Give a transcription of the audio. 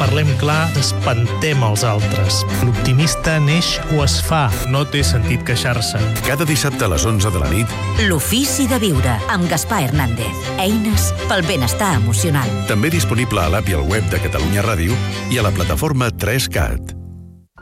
parlem clar, espantem els altres. L'optimista neix o es fa, no té sentit queixar-se. Cada dissabte a les 11 de la nit, L'ofici de viure, amb Gaspar Hernández. Eines pel benestar emocional. també disponible a l'app i al web de Catalunya Ràdio i a la plataforma 3CAT.